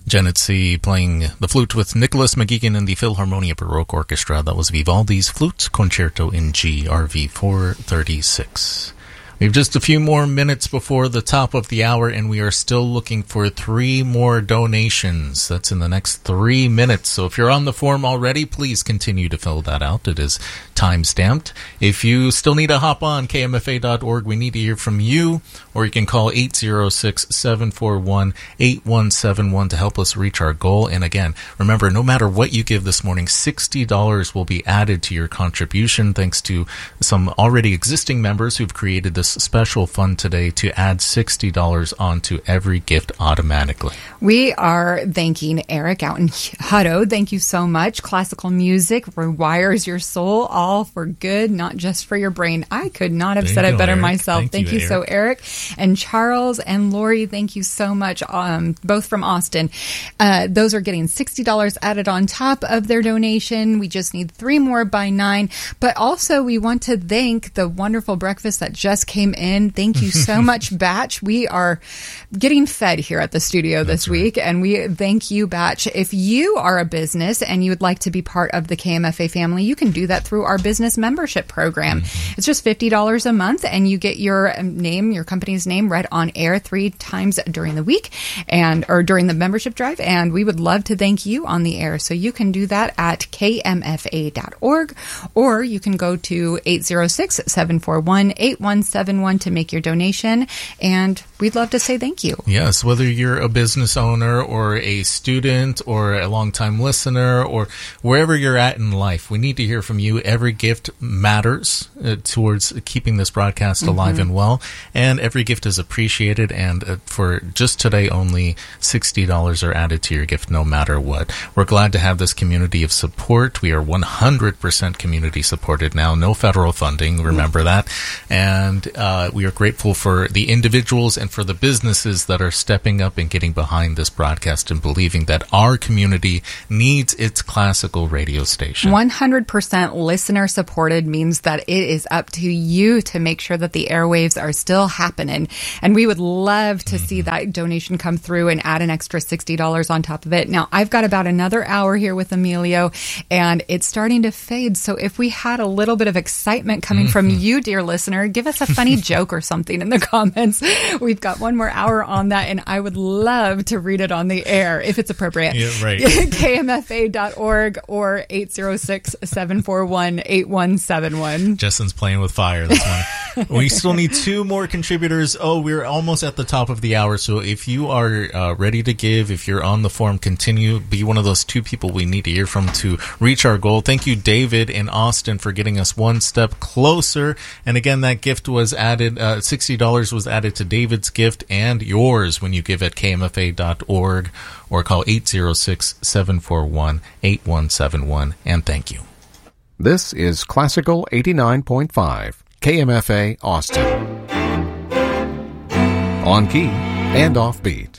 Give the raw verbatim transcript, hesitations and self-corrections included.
Janet C. playing the flute with Nicholas McGeegan and the Philharmonia Baroque Orchestra. That was Vivaldi's Flute Concerto in G, R V four thirty-six. We have just a few more minutes before the top of the hour, and we are still looking for three more donations. That's in the next three minutes. So if you're on the form already, please continue to fill that out. It is time-stamped. If you still need to hop on K M F A dot org, we need to hear from you, or you can call eight zero six, seven four one, eight one seven one to help us reach our goal. And again, remember, no matter what you give this morning, sixty dollars will be added to your contribution, thanks to some already existing members who've created this special fund today to add sixty dollars onto every gift automatically. We are thanking Eric out in Hutto. Thank you so much. Classical music rewires your soul, all for good, not just for your brain. I could not have there said it go, better Eric. myself. Thank, thank you, you so, Eric. And Charles and Lori, thank you so much, um, both from Austin. Uh, those are getting sixty dollars added on top of their donation. We just need three more by nine. But also, we want to thank the wonderful breakfast that just came in. Thank you so much, Batch. We are getting fed here at the studio this That's right. week, and we thank you, Batch. If you are a business and you would like to be part of the K M F A family, you can do that through our business membership program. Mm-hmm. It's just fifty dollars a month, and you get your name, your company's name, read on air three times during the week and or during the membership drive, and we would love to thank you on the air. So you can do that at K M F A dot org, or you can go to eight zero six, seven four one, eight one seven one to make your donation, and we'd love to say thank you. Yes, whether you're a business owner or a student or a longtime listener or wherever you're at in life, we need to hear from you. Every gift matters uh, towards keeping this broadcast alive mm-hmm. and well, and every gift is appreciated, and uh, for just today only, sixty dollars are added to your gift no matter what. We're glad to have this community of support. We are one hundred percent community supported now, no federal funding, remember that, and uh, we are grateful for the individuals and for the businesses that are stepping up and getting behind this broadcast and believing that our community needs its classical radio station. one hundred percent listener supported means that it is up to you to make sure that the airwaves are still happening. And we would love to mm-hmm. see that donation come through and add an extra sixty dollars on top of it. Now, I've got about another hour here with Emilio, and it's starting to fade. So if we had a little bit of excitement coming mm-hmm. from you, dear listener, give us a funny joke or something in the comments. We've got one more hour on that, and I would love to read it on the air if it's appropriate. Yeah, right. K M F A dot org or eight zero six, seven four one, eight one seven one. Justin's playing with fire this morning. We still need two more contributors. Oh, we're almost at the top of the hour, so if you are uh, ready to give, if you're on the form, continue. Be one of those two people we need to hear from to reach our goal. Thank you, David in Austin, for getting us one step closer. And again, that gift was added, uh, sixty dollars was added to David's gift and yours when you give at K M F A dot org or call eight zero six, seven four one, eight one seven one, and thank you. This is Classical eighty-nine point five, K M F A Austin. On key and offbeat.